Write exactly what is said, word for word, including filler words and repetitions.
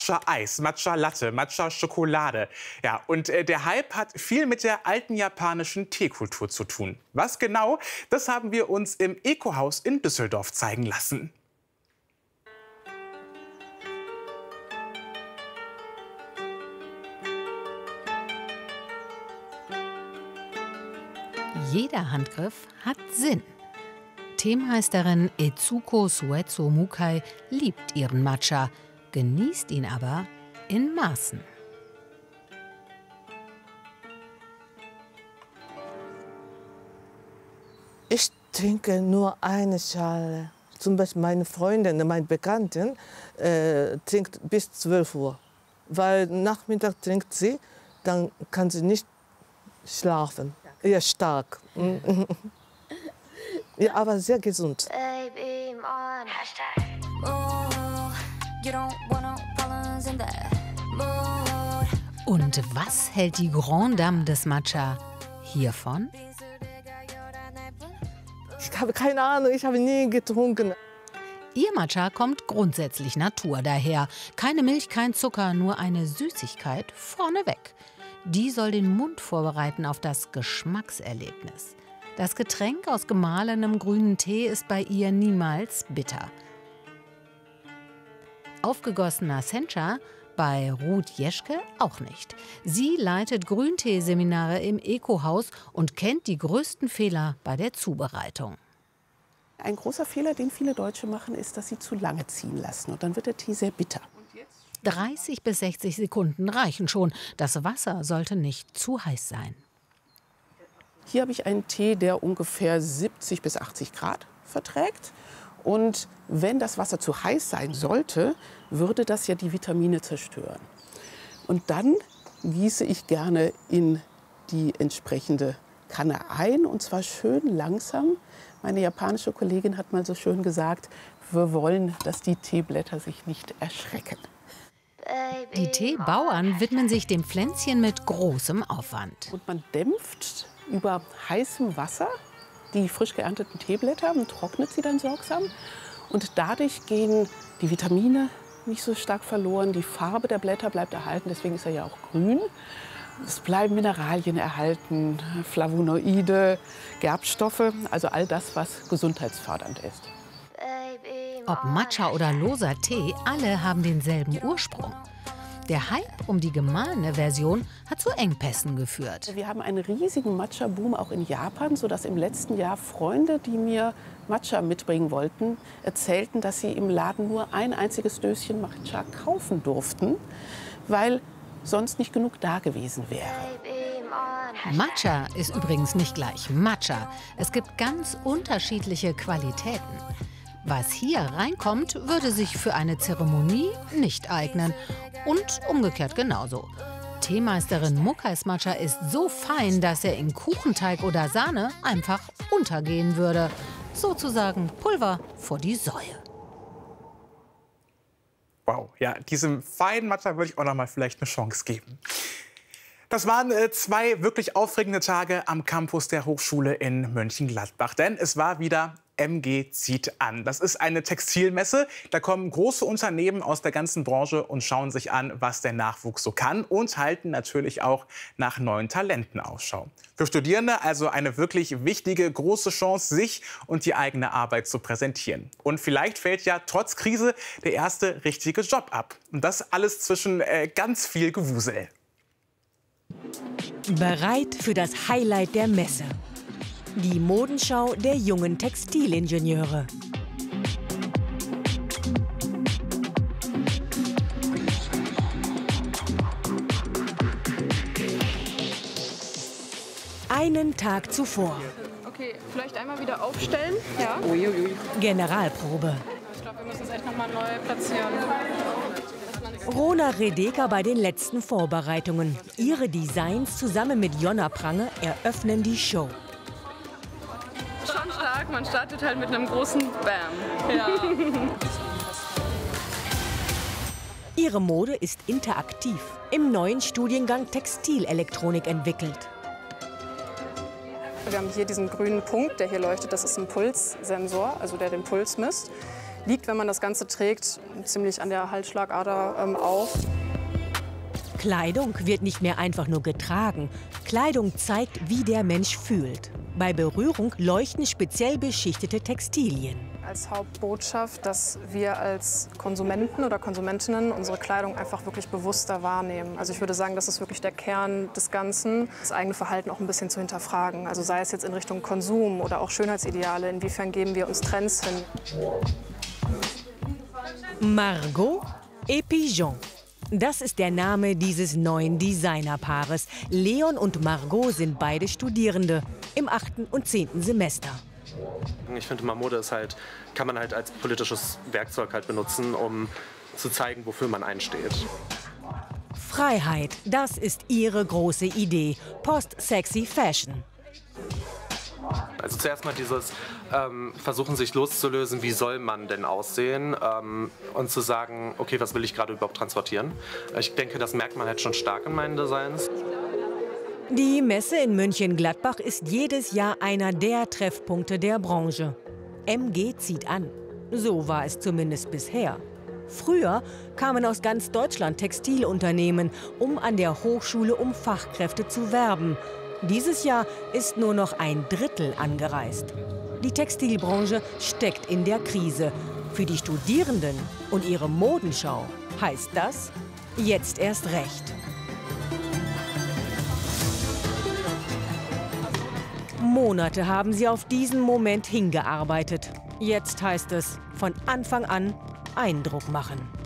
Matcha-Eis, Matcha-Latte, Matcha-Schokolade. Ja, und äh, der Hype hat viel mit der alten japanischen Teekultur zu tun. Was genau, das haben wir uns im Eco-Haus in Düsseldorf zeigen lassen. Jeder Handgriff hat Sinn. Teemeisterin Etsuko Suetsu Mukai liebt ihren Matcha, genießt ihn aber in Maßen. Ich trinke nur eine Schale. Zum Beispiel meine Freundin, meine Bekannten, äh, trinkt bis zwölf Uhr. Weil Nachmittag trinkt sie, dann kann sie nicht schlafen. Ja, stark. Ja, aber sehr gesund. Und was hält die Grande Dame des Matcha hiervon? Ich habe keine Ahnung, ich habe nie getrunken. Ihr Matcha kommt grundsätzlich Natur daher. Keine Milch, kein Zucker, nur eine Süßigkeit vorneweg. Die soll den Mund vorbereiten auf das Geschmackserlebnis. Das Getränk aus gemahlenem grünen Tee ist bei ihr niemals bitter. Aufgegossener Sencha bei Ruth Jeschke auch nicht. Sie leitet Grünteeseminare im Eco-Haus und kennt die größten Fehler bei der Zubereitung. Ein großer Fehler, den viele Deutsche machen, ist, dass sie zu lange ziehen lassen. Und dann wird der Tee sehr bitter. dreißig bis sechzig Sekunden reichen schon. Das Wasser sollte nicht zu heiß sein. Hier habe ich einen Tee, der ungefähr siebzig bis achtzig Grad verträgt. Und wenn das Wasser zu heiß sein sollte, würde das ja die Vitamine zerstören. Und dann gieße ich gerne in die entsprechende Kanne ein, und zwar schön langsam. Meine japanische Kollegin hat mal so schön gesagt, wir wollen, dass die Teeblätter sich nicht erschrecken. Die Teebauern widmen sich dem Pflänzchen mit großem Aufwand. Und man dämpft über heißem Wasser die frisch geernteten Teeblätter und trocknet sie dann sorgsam. Und dadurch gehen die Vitamine nicht so stark verloren. Die Farbe der Blätter bleibt erhalten, deswegen ist er ja auch grün. Es bleiben Mineralien erhalten, Flavonoide, Gerbstoffe, also all das, was gesundheitsfördernd ist. Ob Matcha oder loser Tee, alle haben denselben Ursprung. Der Hype um die gemahlene Version hat zu Engpässen geführt. Wir haben einen riesigen Matcha-Boom auch in Japan, sodass im letzten Jahr Freunde, die mir Matcha mitbringen wollten, erzählten, dass sie im Laden nur ein einziges Döschen Matcha kaufen durften, weil sonst nicht genug da gewesen wäre. Matcha ist übrigens nicht gleich Matcha. Es gibt ganz unterschiedliche Qualitäten. Was hier reinkommt, würde sich für eine Zeremonie nicht eignen. Und umgekehrt genauso. Teemeisterin Mukais Matcha ist so fein, dass er in Kuchenteig oder Sahne einfach untergehen würde. Sozusagen Pulver vor die Säue. Wow, ja, diesem feinen Matcha würde ich auch noch mal vielleicht eine Chance geben. Das waren äh, zwei wirklich aufregende Tage am Campus der Hochschule in Mönchengladbach. Denn es war wieder M G zieht an. Das ist eine Textilmesse. Da kommen große Unternehmen aus der ganzen Branche und schauen sich an, was der Nachwuchs so kann. Und halten natürlich auch nach neuen Talenten Ausschau. Für Studierende also eine wirklich wichtige, große Chance, sich und die eigene Arbeit zu präsentieren. Und vielleicht fällt ja trotz Krise der erste richtige Job ab. Und das alles zwischen äh, ganz viel Gewusel. Bereit für das Highlight der Messe. Die Modenschau der jungen Textilingenieure. Einen Tag zuvor. Okay, vielleicht einmal wieder aufstellen. Ja. Uiuiui. Generalprobe. Ich glaube, wir müssen es echt noch mal neu platzieren. Rona Redeka bei den letzten Vorbereitungen. Ihre Designs zusammen mit Jonna Prange eröffnen die Show. Schon stark, man startet halt mit einem großen Bam. Ja. Ihre Mode ist interaktiv, im neuen Studiengang Textilelektronik entwickelt. Wir haben hier diesen grünen Punkt, der hier leuchtet. Das ist ein Pulssensor, also der den Puls misst. liegt, wenn man das Ganze trägt, ziemlich an der Halsschlagader ähm, auf. Kleidung wird nicht mehr einfach nur getragen. Kleidung zeigt, wie der Mensch fühlt. Bei Berührung leuchten speziell beschichtete Textilien. Als Hauptbotschaft, dass wir als Konsumenten oder Konsumentinnen unsere Kleidung einfach wirklich bewusster wahrnehmen. Also ich würde sagen, das ist wirklich der Kern des Ganzen, das eigene Verhalten auch ein bisschen zu hinterfragen. Also sei es jetzt in Richtung Konsum oder auch Schönheitsideale, inwiefern geben wir uns Trends hin. Margot et Pigeon. Das ist der Name dieses neuen Designerpaares. Leon und Margot sind beide Studierende im achten und zehnten Semester. Ich finde, Mode ist halt, kann man halt als politisches Werkzeug halt benutzen, um zu zeigen, wofür man einsteht. Freiheit, das ist ihre große Idee. Post-Sexy Fashion. Also zuerst mal dieses ähm, Versuchen, sich loszulösen, wie soll man denn aussehen, ähm, und zu sagen, okay, was will ich gerade überhaupt transportieren. Ich denke, das merkt man halt schon stark in meinen Designs. Die Messe in Mönchengladbach ist jedes Jahr einer der Treffpunkte der Branche. M G zieht an. So war es zumindest bisher. Früher kamen aus ganz Deutschland Textilunternehmen, um an der Hochschule um Fachkräfte zu werben. Dieses Jahr ist nur noch ein Drittel angereist. Die Textilbranche steckt in der Krise. Für die Studierenden und ihre Modenschau heißt das jetzt erst recht. Monate haben sie auf diesen Moment hingearbeitet. Jetzt heißt es von Anfang an Eindruck machen.